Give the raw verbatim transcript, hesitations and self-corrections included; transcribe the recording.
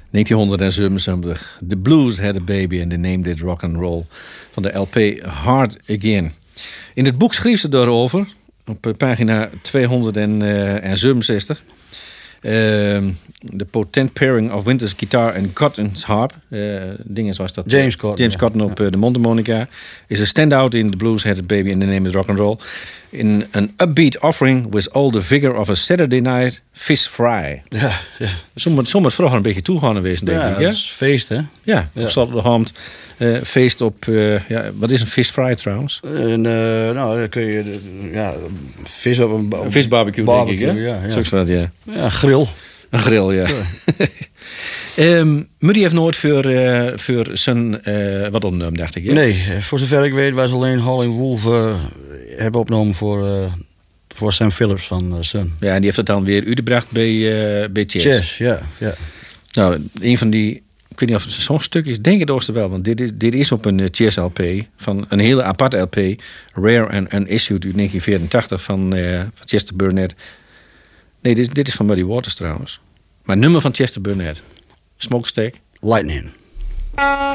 negentienhonderdzevenenzeventig. The Blues Had a Baby and they named it Rock and Roll. Van de L P Hard Again. In het boek schreef ze daarover. Op pagina tweehonderdzevenenzestig. Uh, the potent pairing of Winters guitar and Cotton's harp. Uh, dingen zoals dat. James Cotton. James Cotton op uh, de mondharmonica. Is a standout in The Blues Had a Baby and they named it Rock and Roll. In an upbeat offering with all the vigor of a Saturday night fish fry. Ja, ja. Sommige soms vroeger een beetje toegaan geweest, denk Ja, ik. Ja, dat is feest, hè? ja, Ja. op zaterdagavond uh, feest op... Uh, ja, wat is een fish fry trouwens? En, uh, nou, dan kun je uh, ja, vis op een... Een visbarbecue, denk ik, hè? Ja, ja. Zoals wat, ja. Ja, grill. Een grill, ja. ja. um, Muddy heeft nooit voor, uh, voor zijn... Uh, wat opgenomen, dacht ik, ja? Nee, voor zover ik weet was alleen Howlin' Wolf uh, hebben opgenomen voor, uh, voor Sam Phillips van uh, Sun. Ja, en die heeft het dan weer uitgebracht bij, uh, bij Chess. Chess, ja, ja. Nou, een van die... Ik weet niet of het zo'n stuk is. Denk het oosten wel, want dit is, dit is op een uh, Chess L P. Van een hele aparte L P. Rare and Unissued uit negentien vierentachtig van, uh, van Chester Burnett. Nee, dit, dit is van Muddy Waters trouwens. Maar het nummer van Chester Burnett. Smokestack. Lightning.